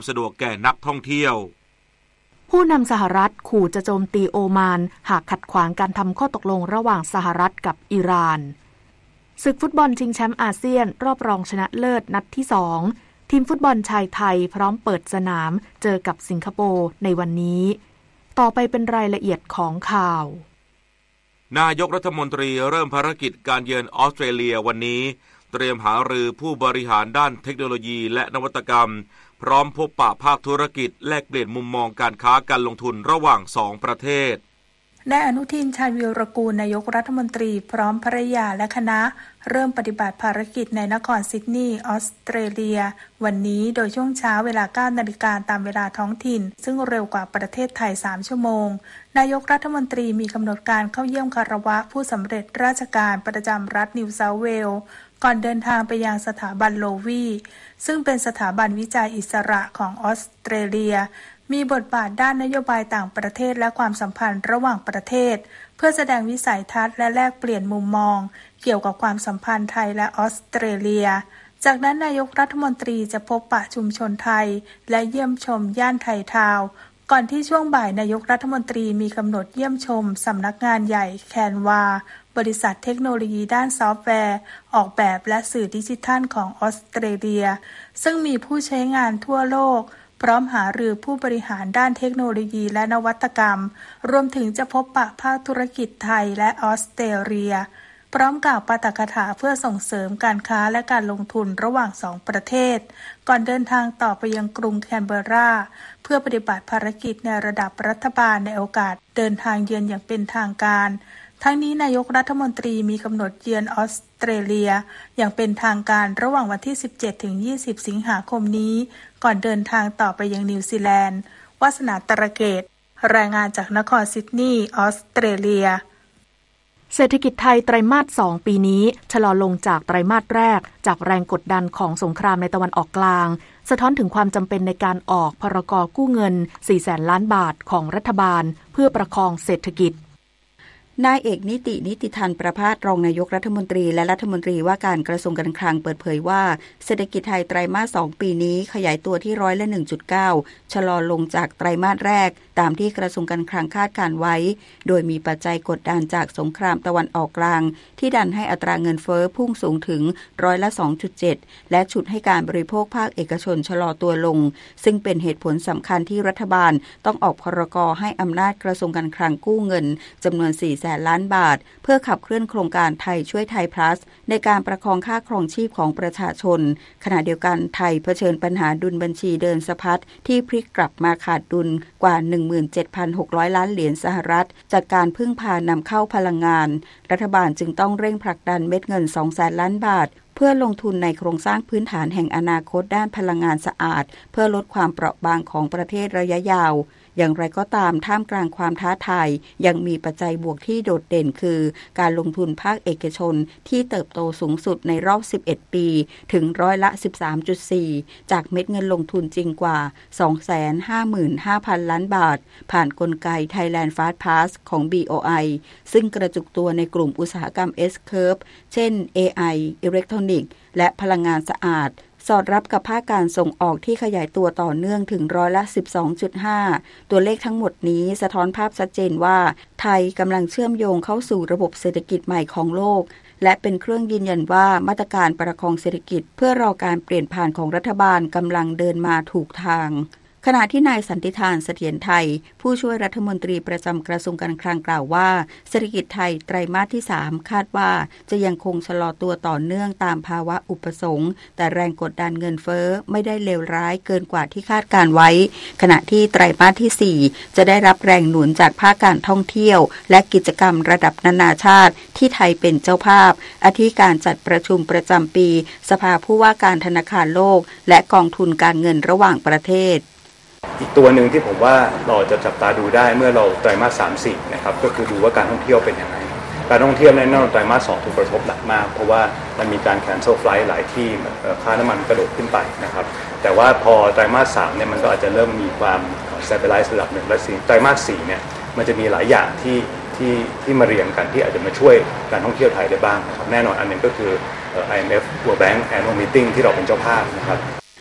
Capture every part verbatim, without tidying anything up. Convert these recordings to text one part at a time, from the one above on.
สะดวกแก่นักท่องเที่ยวผู้นำสหรัฐขู่จะโจมตีโอมานหากขัดขวางการทำข้อตกลงระหว่างสหรัฐกับอิหร่านศึกฟุตบอลชิงแชมป์อาเซียนรอบรองชนะเลิศนัดที่สองทีมฟุตบอลชายไทยพร้อมเปิดสนามเจอกับสิงคโปร์ในวันนี้ต่อไปเป็นรายละเอียดของข่าวนายกรัฐมนตรีเริ่มภารกิจการเยือนออสเตรเลียวันนี้เตรียมหารือผู้บริหารด้านเทคโนโลยีและนวัตกรรมพร้อมพบปะภาคธุรกิจแลกเปลี่ยนมุมมองการค้าการลงทุนระหว่างสองประเทศนายอนุทินชาญวีรกูลนายกรัฐมนตรีพร้อมภรรยาและคณะเริ่มปฏิบัติภารกิจในนครซิดนีย์ออสเตรเลียวันนี้โดยช่วงเช้าเวลา เก้านาฬิกา ตามเวลาท้องถิ่นซึ่งเร็วกว่าประเทศไทยสามชั่วโมงนายกรัฐมนตรีมีกำหนดการเข้าเยี่ยมคารวะผู้สำเร็จราชการประจำรัฐนิวเซาท์เวลส์ก่อนเดินทางไปยังสถาบันโลวีซึ่งเป็นสถาบันวิจัยอิสระของออสเตรเลียมีบทบาทด้านนโยบายต่างประเทศและความสัมพันธ์ระหว่างประเทศเพื่อแสดงวิสัยทัศน์และแลกเปลี่ยนมุมมองเกี่ยวกับความสัมพันธ์ไทยและออสเตรเลียจากนั้นนายกรัฐมนตรีจะพบปะชุมชนไทยและเยี่ยมชมย่านไทยทาวน์ก่อนที่ช่วงบ่ายนายกรัฐมนตรีมีกำหนดเยี่ยมชมสำนักงานใหญ่แคนวาบริษัทเทคโนโลยีด้านซอฟต์แวร์ออกแบบและสื่อดิจิทัลของออสเตรเลียซึ่งมีผู้ใช้งานทั่วโลกพร้อมหารือผู้บริหารด้านเทคโนโลยีและนวัตกรรมรวมถึงจะพบปะภาคธุรกิจไทยและออสเตรเลียพร้อมกล่าวปาฐกถาเพื่อส่งเสริมการค้าและการลงทุนระหว่างสองประเทศก่อนเดินทางต่อไปยังกรุงแคนเบอร์ราเพื่อปฏิบัติภารกิจในระดับรัฐบาลในโอกาสเดินทางเยือนอย่างเป็นทางการทั้งนี้นายกรัฐมนตรีมีกำหนดเยือนออสเตรเลียอย่างเป็นทางการระหว่างวันที่ สิบเจ็ดถึงยี่สิบ สิงหาคมนี้ก่อนเดินทางต่อไปยังนิวซีแลนด์วาสนาตระเกตรายงานจากนครซิดนีย์ออสเตรเลียเศรษฐกิจไทยไตรมาสสองปีนี้ชะลอลงจากไตรมาสแรกจากแรงกดดันของสงครามในตะวันออกกลางสะท้อนถึงความจำเป็นในการออกพรกกู้เงิน สี่แสน ล้านบาทของรัฐบาลเพื่อประคองเศรษฐกิจนายเอกนิตินิติธันประภาสรองนายกรัฐมนตรีและรัฐมนตรีว่าการกระทรวงการคลังเปิดเผยว่าเศรษฐกิจไทยไตรมาสสองปีนี้ขยายตัวที่ร้อยละ หนึ่งจุดเก้า ชะลอลงจากไตรมาสแรกตามที่กระทรวงการคลังคาดการไว้โดยมีปัจจัยกดดันจากสงครามตะวันออกกลางที่ดันให้อัตราเงินเฟ้อพุ่งสูงถึงร้อยละ สองจุดเจ็ด และฉุดให้การบริโภคภาคเอกชนชะลอตัวลงซึ่งเป็นเหตุผลสำคัญที่รัฐบาลต้องออกพรกให้อำนาจกระทรวงการคลังกู้เงินจำนวน สี่แสน ล้านบาทเพื่อขับเคลื่อนโครงการไทยช่วยไทย plus ในการประคองค่าครองชีพของประชาชนขณะเดียวกันไทยเผชิญปัญหาดุลบัญชีเดินสะพัดที่พลิกกลับมาขาดดุลกว่า หนึ่งหมื่นเจ็ดพันหกร้อย ล้านเหรียญสหรัฐจากการพึ่งพานำเข้าพลังงานรัฐบาลจึงต้องเร่งผลักดันเม็ดเงิน สองแสน ล้านบาทเพื่อลงทุนในโครงสร้างพื้นฐานแห่งอนาคตด้านพลังงานสะอาดเพื่อลดความเปราะบางของประเทศระยะยาวอย่างไรก็ตามท่ามกลางความท้าทายยังมีปัจจัยบวกที่โดดเด่นคือการลงทุนภาคเอกชนที่เติบโตสูงสุดในรอบสิบเอ็ดปีถึงร้อยละ สิบสามจุดสี่ จากเม็ดเงินลงทุนจริงกว่า สองแสนห้าหมื่นห้าพัน ล้านบาทผ่านกลไก Thailand Fast Pass ของ บี โอ ไอ ซึ่งกระจุกตัวในกลุ่มอุตสาหกรรม S-Curve เช่น เอ ไอ อิเล็กทรอนิกส์และพลังงานสะอาดสอดรับกับภาคการส่งออกที่ขยายตัวต่อเนื่องถึงร้อยละ สิบสองจุดห้า ตัวเลขทั้งหมดนี้สะท้อนภาพชัดเจนว่าไทยกำลังเชื่อมโยงเข้าสู่ระบบเศรษฐกิจใหม่ของโลกและเป็นเครื่องยืนยันว่ามาตรการประคองเศรษฐกิจเพื่อรอการเปลี่ยนผ่านของรัฐบาลกำลังเดินมาถูกทางขณะที่นายสันติธานเสถียรไทยผู้ช่วยรัฐมนตรีประจำกระทรวงการคลังกล่าวว่าเศรษฐกิจไทยไตรมาสที่สามคาดว่าจะยังคงชะลอตัวต่อเนื่องตามภาวะอุปสงค์แต่แรงกดดันเงินเฟ้อไม่ได้เลวร้ายเกินกว่าที่คาดการไว้ขณะที่ไตรมาสที่สี่จะได้รับแรงหนุนจากภาคการท่องเที่ยวและกิจกรรมระดับนานาชาติที่ไทยเป็นเจ้าภาพอาทิการจัดประชุมประจำปีสภาผู้ว่าการธนาคารโลกและกองทุนการเงินระหว่างประเทศอีกตัวหนึ่งที่ผมว่าเราจะจับตาดูได้เมื่อเราไตรมาส สาม สี่ นะครับก็คือดูว่าการท่องเที่ยวเป็นยังไงการท่องเที่ยวในแน่นอนไตรมาส สองถูกกระทบหนักมากเพราะว่ามันมีการ cancel flight หลายที่ค่าน้ำมันกระโดดขึ้นไปนะครับแต่ว่าพอไตรมาส สามเนี่ยมันก็อาจจะเริ่มมีความ stabilize ระดับหนึ่งและไตรมาส สี่เนี่ยมันจะมีหลายอย่างที่ที่ที่มาเรียงกันที่อาจจะมาช่วยการท่องเที่ยวไทยได้บ้างนะครับแน่นอนอันนึงก็คือ ไอ เอ็ม เอฟ World Bank Annual Meeting ที่เราเป็นเจ้าภาพนะครับ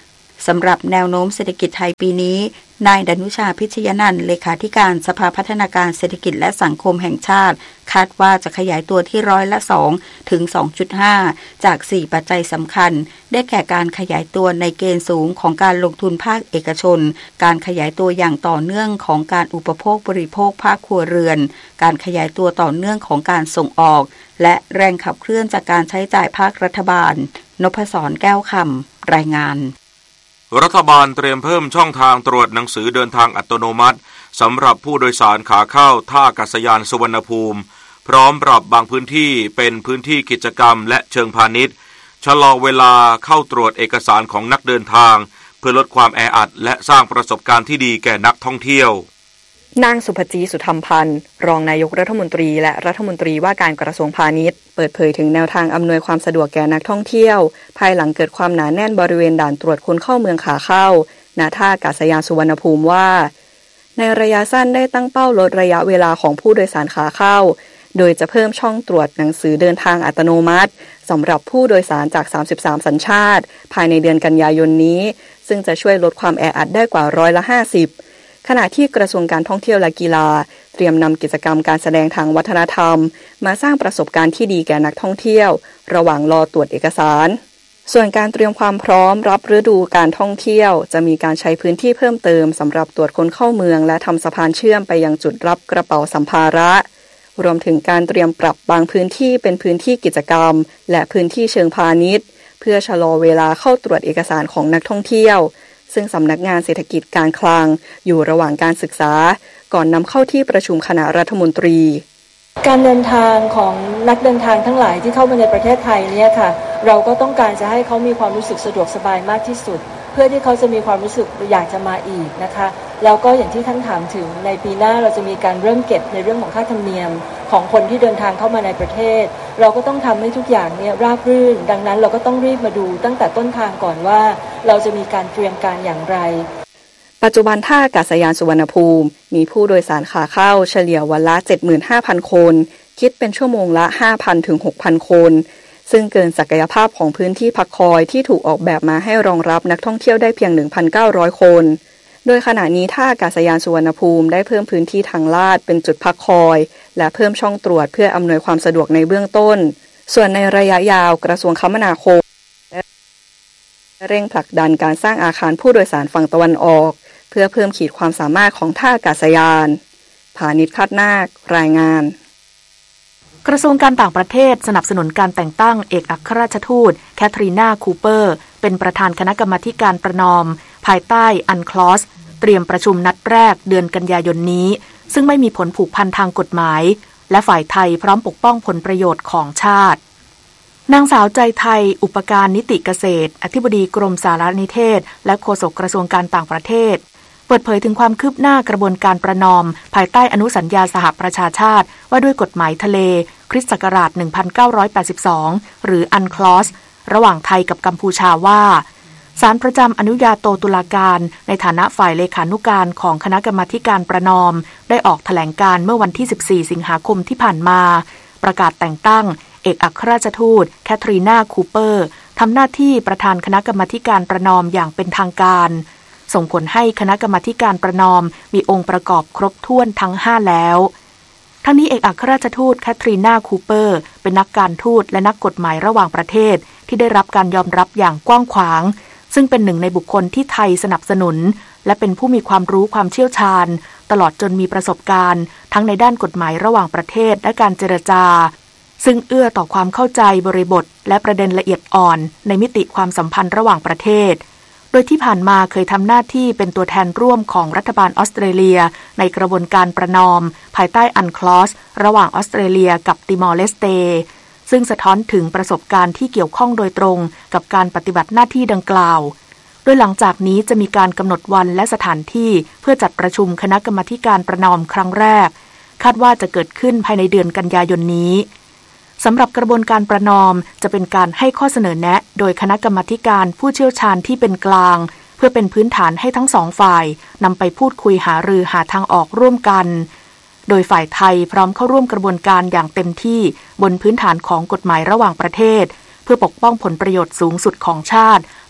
สำหรับแนวโน้มเศรษฐกิจไทยปีนี้นายดนุชาพิชยนันท์เลขาธิการสภาพัฒนาการเศรษฐกิจและสังคมแห่งชาติคาดว่าจะขยายตัวที่ร้อยละสองถึง สองจุดห้า จากสี่ปัจจัยสำคัญได้แก่การขยายตัวในเกณฑ์สูงของการลงทุนภาคเอกชนการขยายตัวอย่างต่อเนื่องของการอุปโภคบริโภคภาคครัวเรือนการขยายตัวต่อเนื่องของการส่งออกและแรงขับเคลื่อนจากการใช้จ่ายภาครัฐบาลนพศรแก้วคำรายงานรัฐบาลเตรียมเพิ่มช่องทางตรวจหนังสือเดินทางอัตโนมัติสำหรับผู้โดยสารขาเข้าท่าอากาศยานสุวรรณภูมิพร้อมปรับบางพื้นที่เป็นพื้นที่กิจกรรมและเชิงพาณิชย์ชะลอเวลาเข้าตรวจเอกสารของนักเดินทางเพื่อลดความแออัดและสร้างประสบการณ์ที่ดีแก่นักท่องเที่ยวนางสุภจีสุธรรมพันธ์รองนายกรัฐมนตรีและรัฐมนตรีว่าการกระทรวงพาณิชย์เปิดเผยถึงแนวทางอำนวยความสะดวกแก่นักท่องเที่ยวภายหลังเกิดความหนาแน่นบริเวณด่านตรวจคนเข้าเมืองขาเข้าณท่าอากาศยานสุวรรณภูมิว่าในระยะสั้นได้ตั้งเป้าลดระยะเวลาของผู้โดยสารขาเข้าโดยจะเพิ่มช่องตรวจหนังสือเดินทางอัตโนมัติสำหรับผู้โดยสารจากสามสิบสามสัญชาติภายในเดือนกันยายนนี้ซึ่งจะช่วยลดความแออัดได้กว่าร้อยละห้าสิบขณะที่กระทรวงการท่องเที่ยวและกีฬาเตรียมนำกิจกรรมการแสดงทางวัฒนธรรมมาสร้างประสบการณ์ที่ดีแก่นักท่องเที่ยวระหว่างรอตรวจเอกสารส่วนการเตรียมความพร้อมรับฤดูการท่องเที่ยวจะมีการใช้พื้นที่เพิ่มเติมสำหรับตรวจคนเข้าเมืองและทำสะพานเชื่อมไปยังจุดรับกระเป๋าสัมภาระรวมถึงการเตรียมปรับบางพื้นที่เป็นพื้นที่กิจกรรมและพื้นที่เชิงพาณิชย์เพื่อชะลอเวลาเข้าตรวจเอกสารของนักท่องเที่ยวซึ่งสำนักงานเศรษฐกิจการคลังอยู่ระหว่างการศึกษาก่อนนำเข้าที่ประชุมคณะรัฐมนตรีการเดินทางของนักเดินทางทั้งหลายที่เข้ามาในประเทศไทยเนี่ยค่ะเราก็ต้องการจะให้เขามีความรู้สึกสะดวกสบายมากที่สุดเพื่อที่เขาจะมีความรู้สึกอยากจะมาอีกนะคะแล้วก็อย่างที่ท่านถามถึงในปีหน้าเราจะมีการเริ่มเก็บในเรื่องของค่าธรรมเนียมของคนที่เดินทางเข้ามาในประเทศเราก็ต้องทำให้ทุกอย่างเนี่ยราบรื่นดังนั้นเราก็ต้องรีบมาดูตั้งแต่ต้นทางก่อนว่าเราจะมีการเตรียมการอย่างไรปัจจุบันท่าอากาศยานสุวรรณภูมิมีผู้โดยสารขาเข้าเฉลี่ยวันละ เจ็ดหมื่นห้าพัน คนคิดเป็นชั่วโมงละ ห้าพัน ถึง หกพัน คนซึ่งเกินศักยภาพของพื้นที่พักคอยที่ถูกออกแบบมาให้รองรับนักท่องเที่ยวได้เพียง หนึ่งพันเก้าร้อย คนโดยขณะนี้ท่าอากาศยานสุวรรณภูมิได้เพิ่มพื้นที่ทางลาดเป็นจุดพักคอยและเพิ่มช่องตรวจเพื่ออำนวยความสะดวกในเบื้องต้นส่วนในระยะยาวกระทรวงคมนาคมเร่งผลักดันการสร้างอาคารผู้โดยสารฝั่งตะวันออกเพื่อเพิ่มขีดความสามารถของท่าอากาศยานพานิช คาดนาครายงานกระทรวงการต่างประเทศสนับสนุนการแต่งตั้งเอกอัครราชทูตแคทรีนาคูเปอร์เป็นประธานคณะกรรมาการประนอมภายใต้อันคลอสเตรียมประชุมนัดแรกเดือนกันยายนนี้ซึ่งไม่มีผลผูกพันทางกฎหมายและฝ่ายไทยพร้อมปกป้องผลประโยชน์ของชาตินางสาวใจไทยอุปการนิติเกษตรอธิบดีกรมสารนิเทศและโฆษกกระทรวงการต่างประเทศเปิดเผยถึงความคืบหน้ากระบวนการประนอมภายใต้อนุสัญญาสหประชาชาติว่าด้วยกฎหมายทะเลคริสต์ศักราชหนึ่งพันเก้าร้อยแปดสิบสองหรืออันคลอสระหว่างไทยกับกัมพูชาว่าศาลประจำอนุญาโตตุลาการในฐานะฝ่ายเลขานุการของคณะกรรมาการประนอมได้ออกแถลงการเมื่อวันที่สิบสี่สิงหาคมที่ผ่านมาประกาศแต่งตั้งเอกอัครราชทูตแคทรีนาคูเปอร์ทำหน้าที่ประธานคณะกรรมาการประนอมอย่างเป็นทางการส่งผลให้คณะกรรมาการประนอมมีองค์ประกอบครบถ้วนทั้งห้าแล้วทั้งนี้เอกอัครราชทูตแคทรีนาคูเปอร์เป็นนักการทูตและนักกฎหมายระหว่างประเทศที่ได้รับการยอมรับอย่างกว้างขวางซึ่งเป็นหนึ่งในบุคคลที่ไทยสนับสนุนและเป็นผู้มีความรู้ความเชี่ยวชาญตลอดจนมีประสบการณ์ทั้งในด้านกฎหมายระหว่างประเทศและการเจรจาซึ่งเอื้อต่อความเข้าใจบริบทและประเด็นละเอียดอ่อนในมิติความสัมพันธ์ระหว่างประเทศโดยที่ผ่านมาเคยทำหน้าที่เป็นตัวแทนร่วมของรัฐบาลออสเตรเลียในกระบวนการประนอมภายใต้อันคลอสระหว่างออสเตรเลียกับติมอร์เลสเตซึ่งสะท้อนถึงประสบการณ์ที่เกี่ยวข้องโดยตรงกับการปฏิบัติหน้าที่ดังกล่าวโดยหลังจากนี้จะมีการกำหนดวันและสถานที่เพื่อจัดประชุมคณะกรรมาการประนอมครั้งแรกคาดว่าจะเกิดขึ้นภายในเดือนกันยายนนี้สำหรับกระบวนการประนอมจะเป็นการให้ข้อเสนอแนะโดยคณะกรรมาการผู้เชี่ยวชาญที่เป็นกลางเพื่อเป็นพื้นฐานให้ทั้งสองฝ่ายนำไปพูดคุยหารือหาทางออกร่วมกันโดยฝ่ายไทยพร้อมเข้าร่วมกระบวนการอย่างเต็มที่บนพื้นฐานของกฎหมายระหว่างประเทศเพื่อปกป้องผลประโยชน์สูงสุดของชาติ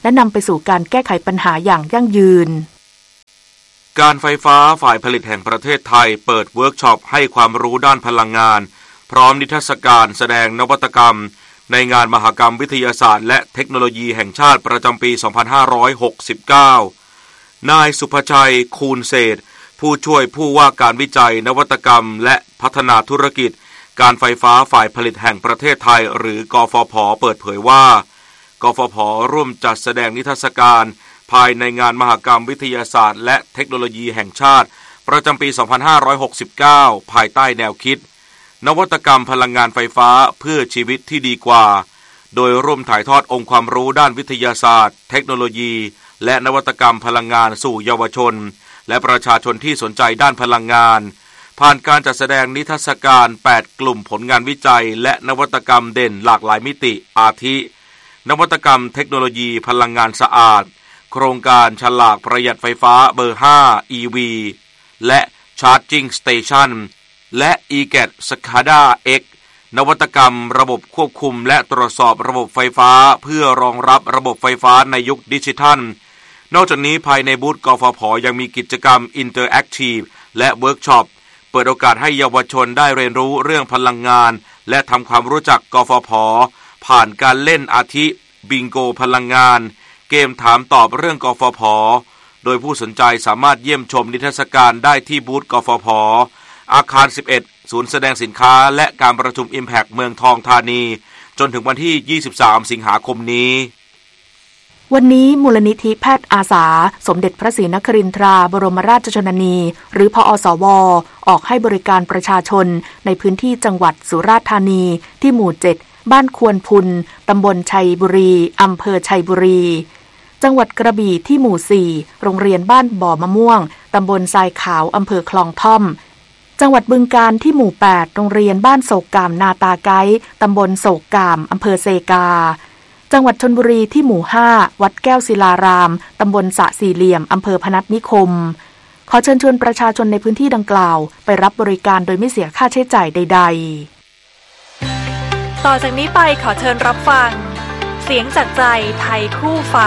และนำไปสู่การแก้ไขปัญหาอย่างยั่งยืนการไฟฟ้าฝ่ายผลิตแห่งประเทศไทยเปิดเวิร์กช็อปให้ความรู้ด้านพลังงานพร้อมนิทรรศการแสดงนวัตกรรมในงานมหกรรมวิทยาศาสตร์และเทคโนโลยีแห่งชาติประจำปี สองพันห้าร้อยหกสิบเก้า นายสุภชัย คูณเศษผู้ช่วยผู้ว่าการวิจัยนวัตกรรมและพัฒนาธุรกิจการไฟฟ้าฝ่ายผลิตแห่งประเทศไทยหรือกฟผ.เปิดเผยว่ากฟผ.ร่วมจัดแสดงนิทรรศการภายในงานมหกรรมวิทยาศาสตร์และเทคโนโลยีแห่งชาติประจำปี สองพันห้าร้อยหกสิบเก้า ภายใต้แนวคิดนวัตกรรมพลังงานไฟฟ้าเพื่อชีวิตที่ดีกว่าโดยร่วมถ่ายทอดองค์ความรู้ด้านวิทยาศาสตร์เทคโนโลยีและนวัตกรรมพลังงานสู่เยาวชนและประชาชนที่สนใจด้านพลังงานผ่านการจัดแสดงนิทรรศการแปดกลุ่มผลงานวิจัยและนวัตกรรมเด่นหลากหลายมิติอาทินวัตกรรมเทคโนโลยีพลังงานสะอาดโครงการฉลากประหยัดไฟฟ้าเบอร์ ห้า อี วี และ Charging Station และ อี จี อี ที สคาด้า X นวัตกรรมระบบควบคุมและตรวจสอบระบบไฟฟ้าเพื่อรองรับระบบไฟฟ้าในยุคดิจิทัลนอกจากนี้ภายในบูธกฟผ.ยังมีกิจกรรม Interactive และเวิร์กช็อปเปิดโอกาสให้เยาวชนได้เรียนรู้เรื่องพลังงานและทำความรู้จักกฟผ.ผ่านการเล่นอาทิบิงโกพลังงานเกมถามตอบเรื่องกฟผ.โดยผู้สนใจสามารถเยี่ยมชมนิทรรศการได้ที่บูธกฟผ.อาคารสิบเอ็ดศูนย์แสดงสินค้าและการประชุม Impact เมืองทองธานีจนถึงวันที่ยี่สิบสามสิงหาคมนี้วันนี้มูลนิธิแพทย์อาสาสมเด็จพระศรีนครินทราบรมราชชนนีหรือพอสวออกให้บริการประชาชนในพื้นที่จังหวัดสุราษฎร์ธานีที่หมู่เจ็ดบ้านควนพุนตำบลชัยบุรีอำเภอชัยบุรีจังหวัดกระบี่ที่หมู่สี่โรงเรียนบ้านบ่อมะม่วงตำบลทรายขาวอำเภอคลองท่อมจังหวัดบึงกาฬที่หมู่แปดโรงเรียนบ้านโศกกามนาตาไกตำบลโศกกามอำเภอเซกาจังหวัดชลบุรีที่หมู่ห้าวัดแก้วศิลารามตำบลสะสี่เหลี่ยมอำเภอพนัสนิคมขอเชิญชวนประชาชนในพื้นที่ดังกล่าวไปรับบริการโดยไม่เสียค่าใช้จ่ายใดๆต่อจากนี้ไปขอเชิญรับฟังเสียงจากใจไทยคู่ฟ้า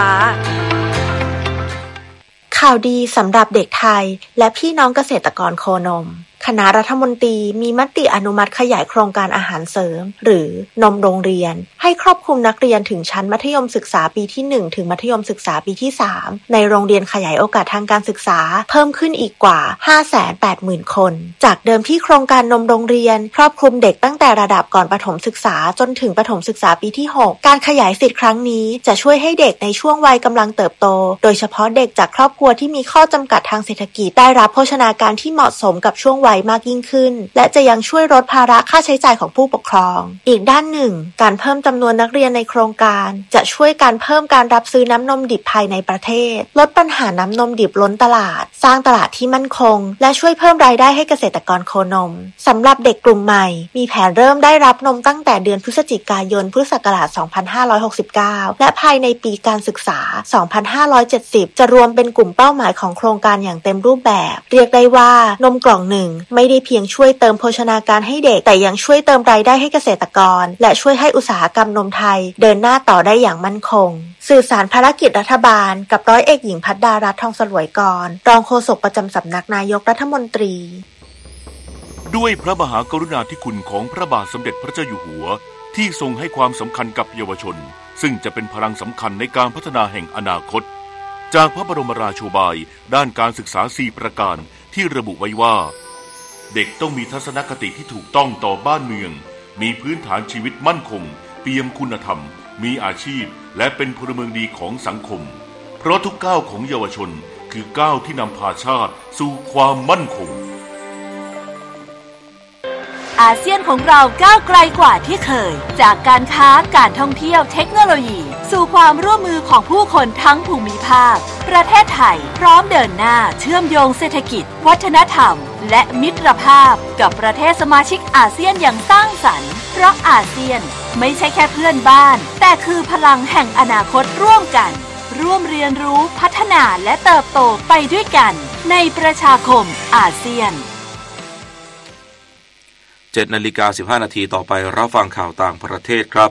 ข่าวดีสำหรับเด็กไทยและพี่น้องเกษตรกรโคนมคณะรัฐมนตรีมีมติอนุมัติขยายโครงการอาหารเสริมหรือนมโรงเรียนให้ครอบคลุมนักเรียนถึงชั้นมัธยมศึกษาปีที่หนึ่งถึงมัธยมศึกษาปีที่สามในโรงเรียนขยายโอกาสทางการศึกษาเพิ่มขึ้นอีกกว่า ห้าแสนแปดหมื่น คนจากเดิมที่โครงการนมโรงเรียนครอบคลุมเด็กตั้งแต่ระดับก่อนประถมศึกษาจนถึงประถมศึกษาปีที่หกการขยายสิทธิ์ครั้งนี้จะช่วยให้เด็กในช่วงวัยกำลังเติบโตโดยเฉพาะเด็กจากครอบครัวที่มีข้อจำกัดทางเศรษฐกิจได้รับโภชนาการที่เหมาะสมกับช่วงวัยมากยิ่งขึ้นและจะยังช่วยลดภาระค่าใช้จ่ายของผู้ปกครองอีกด้านหนึ่งการเพิ่มจำนวนนักเรียนในโครงการจะช่วยการเพิ่มการรับซื้อน้ำนมดิบภายในประเทศลดปัญหาน้ำนมดิบล้นตลาดสร้างตลาดที่มั่นคงและช่วยเพิ่มรายได้ให้เกษตรกรโคนมสำหรับเด็กกลุ่มใหม่มีแผนเริ่มได้รับนมตั้งแต่เดือนพฤศจิกายนพุทธศักราชสองพันห้าร้อยหกสิบเก้าและภายในปีการศึกษาสองพันห้าร้อยเจ็ดสิบจะรวมเป็นกลุ่มเป้าหมายของโครงการอย่างเต็มรูปแบบเรียกได้ว่านมกล่องหนึ่งไม่ได้เพียงช่วยเติมโภชนาการให้เด็กแต่ยังช่วยเติมรายได้ให้เกษตรกรและช่วยให้อุตสาหกรรมนมไทยเดินหน้าต่อได้อย่างมั่นคงสื่อสารภารกิจรัฐบาลกับร้อยเอกหญิงภัทรดารัตน์ทองสลวยกรรองโฆษกประจำสำนักนายกรัฐมนตรีด้วยพระมหากรุณาธิคุณของพระบาทสมเด็จพระเจ้าอยู่หัวที่ทรงให้ความสำคัญกับเยาวชนซึ่งจะเป็นพลังสำคัญในการพัฒนาแห่งอนาคตจากพระบรมราโชบายด้านการศึกษาสี่ประการที่ระบุไว้ว่าเด็กต้องมีทัศนคติที่ถูกต้องต่อบ้านเมืองมีพื้นฐานชีวิตมั่นคงเปี่ยมคุณธรรมมีอาชีพและเป็นพลเมืองดีของสังคมเพราะทุกก้าวของเยาวชนคือก้าวที่นำพาชาติสู่ความมั่นคงอาเซียนของเราก้าวไกลกว่าที่เคยจากการค้าการท่องเที่ยวเทคโนโลยีสู่ความร่วมมือของผู้คนทั้งภูมิภาคประเทศไทยพร้อมเดินหน้าเชื่อมโยงเศรษฐกิจวัฒนธรรมและมิตรภาพกับประเทศสมาชิกอาเซียนอย่างสร้างสรรค์เพราะอาเซียนไม่ใช่แค่เพื่อนบ้านแต่คือพลังแห่งอนาคตร่วมกันร่วมเรียนรู้พัฒนาและเติบโตไปด้วยกันในประชาคมอาเซียนเจ็ดนาฬิกาสิบห้านาทีต่อไปรับฟังข่าวต่างประเทศครับ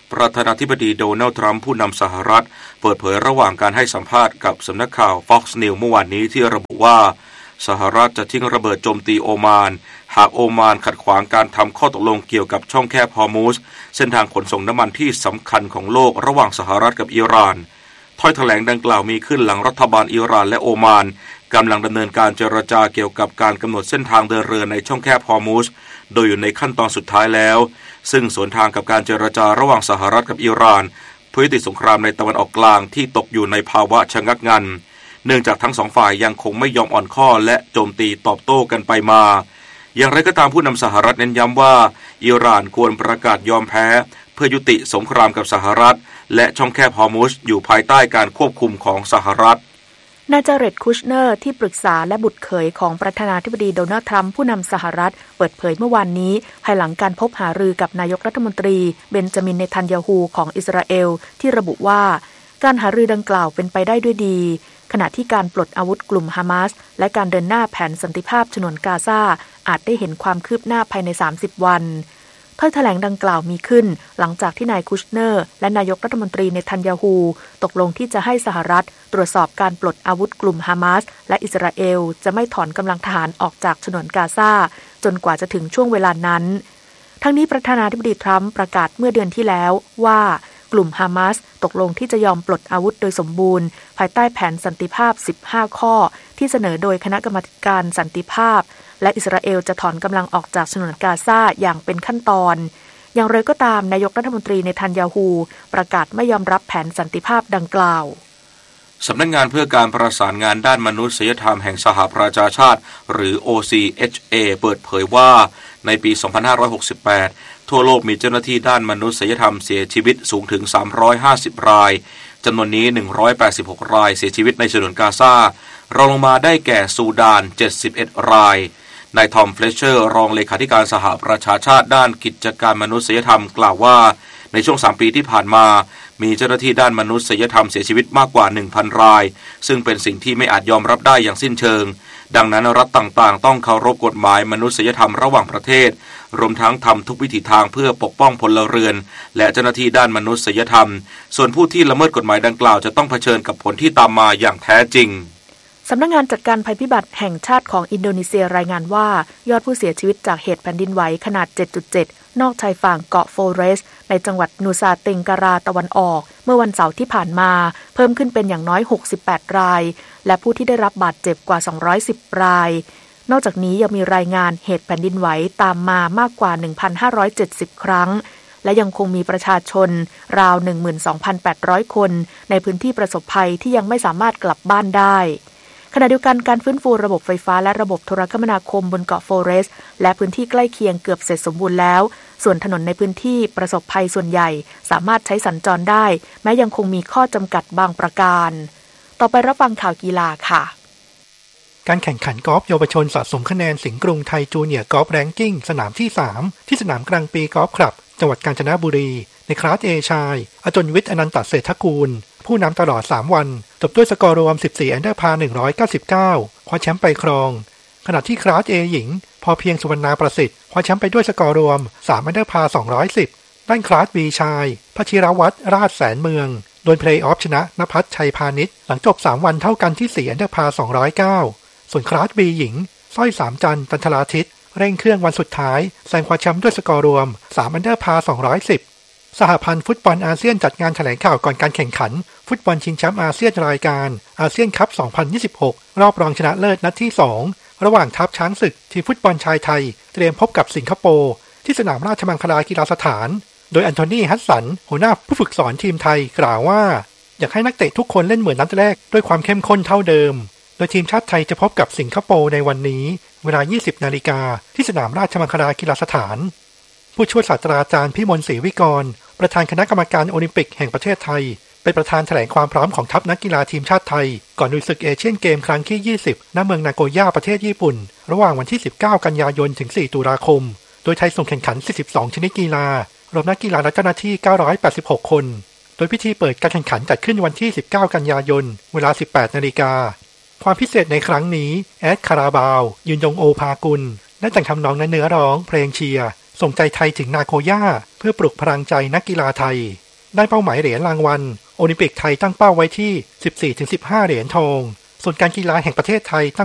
ประธานาธิบดีโดนัลด์ทรัมป์ผู้นำสหรัฐเปิดเผยระหว่างการให้สัมภาษณ์กับสำนักข่าว Fox News เมื่อวานนี้ที่ระบุว่าสหรัฐจะทิ้งระเบิดโจมตีโอมานหากโอมานขัดขวางการทำข้อตกลงเกี่ยวกับช่องแคบฮอร์มุซเส้นทางขนส่งน้ำมันที่สำคัญของโลกระหว่างสหรัฐกับอิหร่านถ้อยแถลงดังกล่าวมีขึ้นหลังรัฐบาลอิหร่านและโอมานกำลังดำเนินการเจรจาเกี่ยวกับการกำหนดเส้นทางเดินเรือในช่องแคบฮอร์มุซโดยอยู่ในขั้นตอนสุดท้ายแล้วซึ่งสวนทางกับการเจรจาระหว่างสหรัฐกับอิหร่านเพื่อยุติสงครามในตะวันออกกลางที่ตกอยู่ในภาวะชะงักงันเนื่องจากทั้งสองฝ่ายยังคงไม่ยอมอ่อนข้อและโจมตีตอบโต้กันไปมาอย่างไรก็ตามผู้นำสหรัฐเน้นย้ำว่าอิหร่านควรประกาศยอมแพ้เพื่อยุติสงครามกับสหรัฐและช่องแคบฮอร์มุซอยู่ภายใต้การควบคุมของสหรัฐนายจาเร็ด คุชเนอร์ที่ปรึกษาและบุตรเขยของประธานาธิบดีโดนัลด์ทรัมป์ผู้นำสหรัฐเปิดเผยเมื่อวานนี้ภายหลังการพบหารือกับนายกรัฐมนตรีเบนจามิน เนทันยาฮูของอิสราเอลที่ระบุว่าการหารือดังกล่าวเป็นไปได้ด้วยดีขณะที่การปลดอาวุธกลุ่มฮามาสและการเดินหน้าแผนสันติภาพฉนวนกาซาอาจได้เห็นความคืบหน้าภายในสามสิบวันถ้อยแถลงดังกล่าวมีขึ้นหลังจากที่นายคุชเนอร์และนายกรัฐมนตรีเนทันยาฮูตกลงที่จะให้สหรัฐตรวจสอบการปลดอาวุธกลุ่มฮามาสและอิสราเอลจะไม่ถอนกำลังทหารออกจากฉนวนกาซาจนกว่าจะถึงช่วงเวลานั้นทั้งนี้ประธานาธิบดีทรัมป์ประกาศเมื่อเดือนที่แล้วว่ากลุ่มฮามาสตกลงที่จะยอมปลดอาวุธโดยสมบูรณ์ภายใต้แผนสันติภาพสิบห้าข้อที่เสนอโดยคณะกรรมการสันติภาพและอิสราเอลจะถอนกำลังออกจากฉนวนกาซาอย่างเป็นขั้นตอนอย่างไรก็ตามนายกรัฐมนตรีเนทันยาฮูประกาศไม่ยอมรับแผนสันติภาพดังกล่าวสำนักงานเพื่อการประสานงานด้านมนุษยธรรมแห่งสหประชาชาติหรือ โอ ซี เอช เอ เปิดเผยว่าในปี สองพันห้าร้อยหกสิบแปด ทั่วโลกมีเจ้าหน้าที่ด้านมนุษยธรรมเสียชีวิตสูงถึงสามร้อยห้าสิบรายจำนวนนี้หนึ่งร้อยแปดสิบหกรายเสียชีวิตในฉนวนกาซารองลงมาได้แก่ซูดานเจ็ดสิบเอ็ดรายนายทอม เฟลเชอร์รองเลขาธิการสหประชาชาติด้านกิจการมนุษยธรรมกล่าวว่าในช่วงสามปีที่ผ่านมามีเจ้าหน้าที่ด้านมนุษยธรรมเสียชีวิตมากกว่า หนึ่งพัน รายซึ่งเป็นสิ่งที่ไม่อาจยอมรับได้อย่างสิ้นเชิงดังนั้นรัฐต่างๆต้องเคารพกฎหมายมนุษยธรรมระหว่างประเทศรวมทั้งทำทุกวิถีทางเพื่อปกป้องพลเรือนและเจ้าหน้าที่ด้านมนุษยธรรมส่วนผู้ที่ละเมิดกฎหมายดังกล่าวจะต้องเผชิญกับผลที่ตามมาอย่างแท้จริงสำนักงานจัดการภัยพิบัติแห่งชาติของอินโดนีเซียรายงานว่ายอดผู้เสียชีวิตจากเหตุแผ่นดินไหวขนาด เจ็ดจุดเจ็ด นอกชายฝั่งเกาะโฟเรสในจังหวัดนูซาเต็งการาตะวันออกเมื่อวันเสาร์ที่ผ่านมาเพิ่มขึ้นเป็นอย่างน้อยหกสิบแปดรายและผู้ที่ได้รับบาดเจ็บกว่าสองร้อยสิบรายนอกจากนี้ยังมีรายงานเหตุแผ่นดินไหวตามมามากกว่า หนึ่งพันห้าร้อยเจ็ดสิบ ครั้งและยังคงมีประชาชนราว หนึ่งหมื่นสองพันแปดร้อย คนในพื้นที่ประสบภัยที่ยังไม่สามารถกลับบ้านได้ขณะเดียวกันการฟื้นฟูระบบไฟฟ้าและระบบโทรคมนาคมบนเกาะโฟเรสและพื้นที่ใกล้เคียงเกือบเสร็จสมบูรณ์แล้วส่วนถนนในพื้นที่ประสบภัยส่วนใหญ่สามารถใช้สัญจรได้แม้ยังคงมีข้อจำกัดบางประการต่อไปรับฟังข่าวกีฬาค่ะการแข่งขันกอล์ฟเยาวชนสะสมคะแนนสิงห์กรุงไทยจูเนียร์กอล์ฟแรงกิ้งสนามที่สามที่สนามกลางปีกอล์ฟคลับจังหวัดกาญจนบุรีในคลาส A ชายอจนวิทย์อนันตเศรษฐกูลผู้นำตลอดสามวันจบด้วยสกอร์รวมสิบสี่อันเดอร์พาร์หนึ่งร้อยเก้าสิบเก้าคว้าแชมป์ไปครองขณะที่คลาส A หญิงพอเพียงสุวรรณาประสิทธิ์คว้าแชมป์ไปด้วยสกอร์รวมสามอันเดอร์พาร์สองร้อยสิบด้านคลาส B ชายพชิรวัฒน์ราชแสนเมืองโดนเพลย์ออฟชนะณภัทรชัยพานิชหลังจบสามวันเท่ากันที่สี่อันเดอร์พาร์สองร้อยเก้าส่วนคลาส B หญิงสร้อยสามจันทร์จันทราทิตเร่งเครื่องวันสุดท้ายแซงคว้าแชมป์ด้วยสกอร์รวมสามอันเดอร์พาร์สองร้อยสิบสหพันธ์ฟุตบอลอาเซียนจัดงานแถลงข่าวก่อนการแข่งขันฟุตบอลชิงแชมป์อาเซียนรายการอาเซียนคัพสองพันยี่สิบหกรอบรองชนะเลิศนัดที่สองระหว่างทัพช้างศึกทีมฟุตบอลชายไทยเตรียมพบกับสิงคโปร์ที่สนามราชมังคลากีฬาสถานโดยอันโทนี ฮัสสันหัวหน้าผู้ฝึกสอนทีมไทยกล่าวว่าอยากให้นักเตะทุกคนเล่นเหมือนนัดแรกด้วยความเข้มข้นเท่าเดิมโดยทีมชาติไทยจะพบกับสิงคโปร์ในวันนี้เวลา ยี่สิบนาฬิกาที่สนามราชมังคลากีฬาสถานผู้ช่วยศาสตราจารย์พิมลศรีวิกรประธานคณะกรรมการโอลิมปิกแห่งประเทศไทยเป็นประธานแถลงความพร้อมของทัพนักกีฬาทีมชาติไทยก่อนลุยศึกเอเชียนเกมครั้งที่ยี่สิบณเมืองนาโกย่าประเทศญี่ปุ่นระหว่างวันที่สิบเก้ากันยายนถึงสี่ตุลาคมโดยไทยส่งแข่งขันสี่สิบสองชนิดกีฬารวมนักกีฬาและเจ้าหน้าที่เก้าร้อยแปดสิบหกคนโดยพิธีเปิดการแข่งขันจัดขึ้นวันที่สิบเก้ากันยายนเวลา สิบแปดนาฬิกาความพิเศษในครั้งนี้แอดคาราบาวยืนยงโอภากุลได้แต่งทำนองและเนื้อร้องเพลงเชียร์ส่งใจไทยถึงนาโกย่าเพื่อปลุกพลังใจนักกีฬาไทยได้เป้าหมายเหรียญรางวัลโอลิมปิกไทยตั้งเป้าไว้ที่ สิบสี่ถึงสิบห้า เหรียญทองส่วนการกีฬาแห่งประเทศไทย